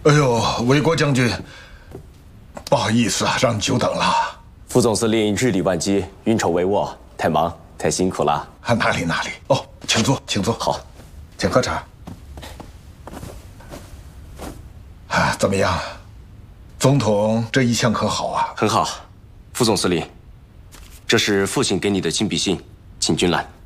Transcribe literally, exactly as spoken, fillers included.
哎呦，韦国将军，不好意思啊，让你久等了。 副总司令日理万机，运筹帷幄，太忙太辛苦了。 啊，哪里哪里。哦，请坐，请坐。 好， 请喝茶。啊，怎么样？总统这一向可好啊？ 很好，副总司令，这是父亲给你的亲笔信，请君览。